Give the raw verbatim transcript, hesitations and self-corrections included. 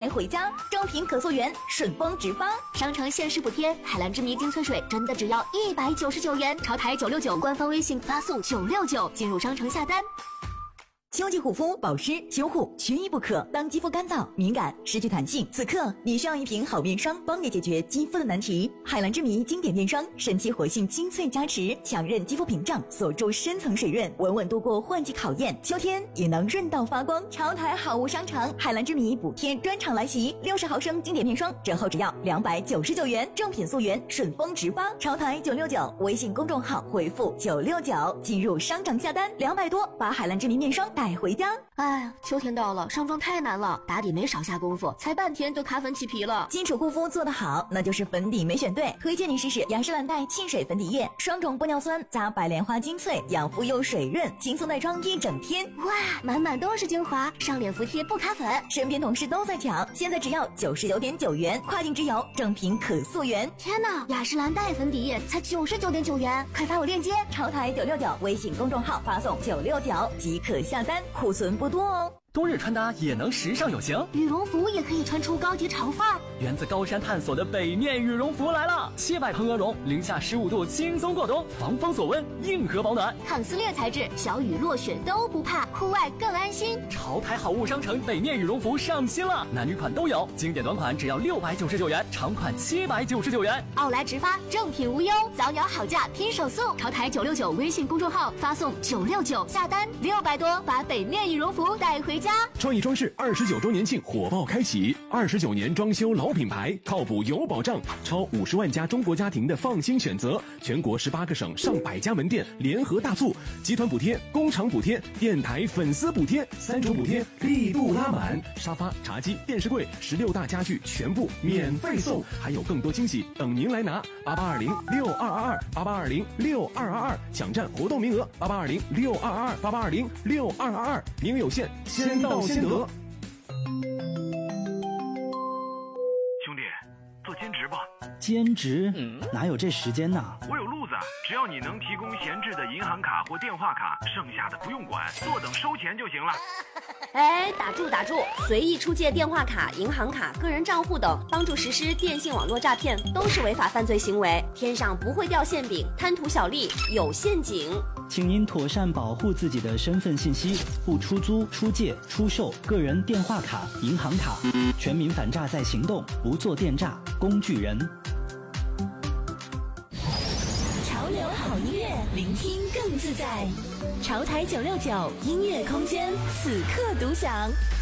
回家，正品可溯源，顺丰直发。 商城限时补贴，海蓝之谜精粹水真的只要一百九十九元，朝台九六九官方微信发送九六九进入商城下单。 秋季护肤保湿修护缺一不可。当肌肤干燥、敏感、失去弹性，此刻你需要一瓶好面霜，帮你解决肌肤的难题。海蓝之谜经典面霜，神奇活性精粹加持，强韧肌肤屏障，锁住深层水润，稳稳度过换季考验。秋天也能润到发光。朝台好物商城海蓝之谜补贴专场来袭，六十毫升经典面霜折后只要两百九十九元，正品溯源，顺丰直发。朝台九六九微信公众号回复九六九进入商城下单，两百多把海蓝之谜面霜带回家。 哎，秋天到了，上妆太难了，打底没少下功夫，才半天就卡粉起皮了。 基础护肤做得好，那就是粉底没选对。推荐你试试雅诗兰黛沁水粉底液，双种玻尿酸加白莲花精粹，养肤又水润，轻松带妆一整天。 哇，满满都是精华，上脸服帖不卡粉。 身边同事都在抢，现在只要九十九点九元，跨境直邮，正品可溯源。 天哪，雅诗兰黛粉底液才九十九点九元，快发我链接。 朝台九六九微信公众号发送九六九即可下单，库存不多哦。 冬日穿搭也能时尚有型， 羽绒服也可以穿出高级潮范儿。 源自高山探索的北面羽绒服来了，七百蓬鹅绒，零下十五度轻松过冬，防风锁温，硬核保暖， 抗撕裂材质，小雨落雪都不怕，户外更安心。 潮台好物商城北面羽绒服上新了，男女款都有，经典短款只要六百九十九元，长款七百九十九元。 奥莱直发，正品无忧，早鸟好价拼手速。朝台九六九微信公众号发送九六九下单，六百多把北面羽绒服带回家。 创意装饰二十九周年庆火爆开启，二十九年装修老品牌，靠谱有保障，超五十万家中国家庭的放心选择，全国十八个省上百家门店联合大促，集团补贴、工厂补贴、电台粉丝补贴，三种补贴力度拉满，沙发、茶几、电视柜、十六大家具全部免费送，还有更多惊喜等您来拿。八八二零六二二二八八二零六二二二抢占活动名额，八八二零六二二二八八二零六二二二，名额有限，先到先得。 兄弟，做兼职吧。 兼职？嗯，哪有这时间呢？ 我有路子，只要你能提供闲置的银行卡或电话卡，剩下的不用管，坐等收钱就行了。 哎，打住打住！随意出借电话卡、银行卡、个人账户等，帮助实施电信网络诈骗，都是违法犯罪行为。天上不会掉馅饼，贪图小利有陷阱。 请您妥善保护自己的身份信息，不出租、出借、出售个人电话卡、银行卡。全民反诈在行动，不做电诈工具人。 潮流好音乐，聆听更自在。潮台九六九音乐空间，此刻独享。